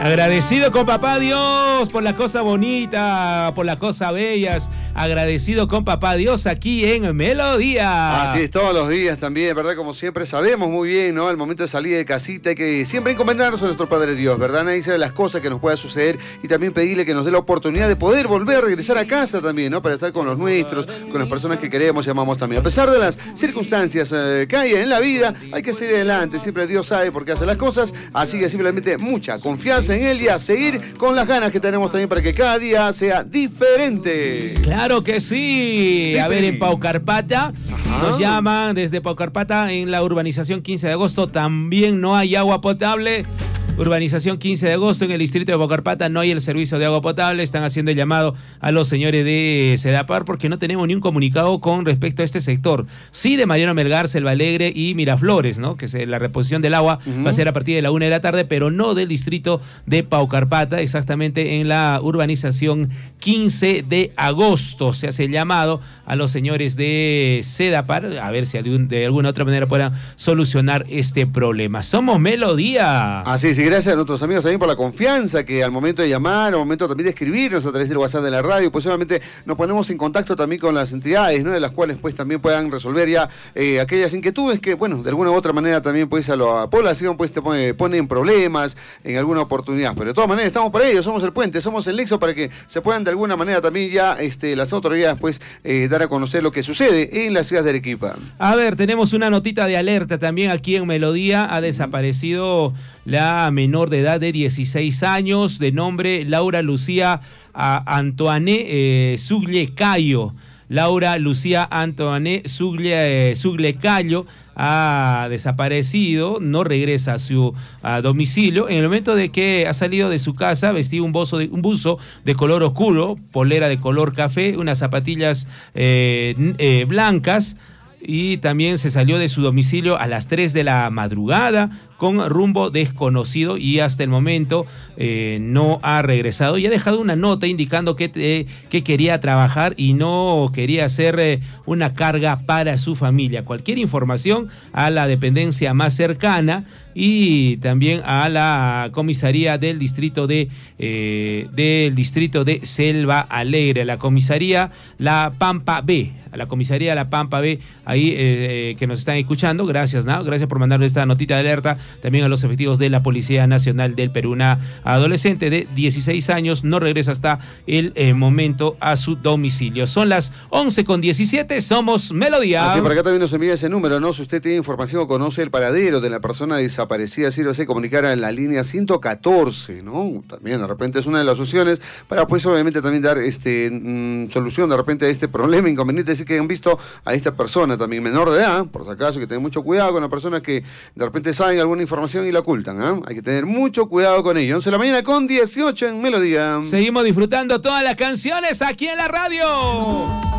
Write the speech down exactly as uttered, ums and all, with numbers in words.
Agradecido con papá Dios por la cosa bonita, por las cosas bellas. Agradecido con papá Dios aquí en Melodía. Así es, todos los días también, ¿verdad? Como siempre sabemos muy bien, ¿no? Al momento de salir de casita hay que siempre encomendarnos a nuestro Padre Dios, ¿verdad? Nadie sabe las cosas que nos puedan suceder y también pedirle que nos dé la oportunidad de poder volver a regresar a casa también, ¿no? Para estar con los nuestros, con las personas que queremos y amamos también. A pesar de las circunstancias eh, que hay en la vida, hay que seguir adelante. Siempre Dios sabe por qué hace las cosas, así que simplemente mucha confianza en Él y a seguir con las ganas que tenemos también para que cada día sea diferente. Claro que sí. sí a ver, en Paucarpata Ajá. nos llaman desde Paucarpata en la urbanización quince de agosto. También no hay agua potable. Urbanización quince de agosto en el distrito de Paucarpata no hay el servicio de agua potable. Están haciendo el llamado a los señores de Sedapar porque no tenemos ni un comunicado con respecto a este sector. Sí de Mariano Melgar, Selva Alegre y Miraflores, ¿no? Que se, la reposición del agua uh-huh. va a ser a partir de la una de la tarde, pero no del distrito de Paucarpata, exactamente en la urbanización quince de agosto. Se hace el llamado a los señores de Sedapar a ver si de alguna otra manera puedan solucionar este problema. Somos Melodía. Así es. Gracias a nuestros amigos también por la confianza que al momento de llamar, al momento también de escribirnos a través del WhatsApp de la radio, pues obviamente nos ponemos en contacto también con las entidades, ¿no? De las cuales pues también puedan resolver ya eh, aquellas inquietudes que, bueno, de alguna u otra manera también pues a la población pues te pone, pone en problemas en alguna oportunidad. Pero de todas maneras estamos para ello, somos el puente, somos el nexo para que se puedan de alguna manera también ya este, las autoridades pues eh, dar a conocer lo que sucede en la ciudad de Arequipa. A ver, tenemos una notita de alerta también aquí en Melodía. Ha desaparecido la menor de edad de dieciséis años, de nombre Laura Lucía Antoine eh, Sugle Cayo. Laura Lucía Antoine Sugle, eh, Sugle Cayo ha desaparecido, no regresa a su a domicilio. En el momento de que ha salido de su casa, vestía un buzo de, un buzo de color oscuro, polera de color café, unas zapatillas eh, eh, blancas, y también se salió de su domicilio a las tres de la madrugada con rumbo desconocido y hasta el momento eh, no ha regresado y ha dejado una nota indicando que, eh, que quería trabajar y no quería hacer eh, una carga para su familia. Cualquier información a la dependencia más cercana y también a la comisaría del distrito de eh, del distrito de Selva Alegre, la comisaría La Pampa B, a la comisaría La Pampa B, ahí eh, que nos están escuchando. Gracias, ¿no? Gracias por mandarnos esta notita de alerta. También a los efectivos de la Policía Nacional del Perú. Una adolescente de dieciséis años no regresa hasta el eh, momento a su domicilio. Son las once con diecisiete, somos Melodía. Así, por acá también nos envía ese número, ¿no? Si usted tiene información o conoce el paradero de la persona desaparecida, sírvase comunicar en la línea ciento catorce, ¿no? También de repente es una de las opciones para, pues, obviamente también dar este mmm, solución de repente a este problema, inconveniente, decir que han visto a esta persona también menor de edad, por si acaso, que tengan mucho cuidado con las personas que de repente saben alguna información y la ocultan, ¿eh? Hay que tener mucho cuidado con ello. once de la mañana con dieciocho en Melodía. Seguimos disfrutando todas las canciones aquí en la radio.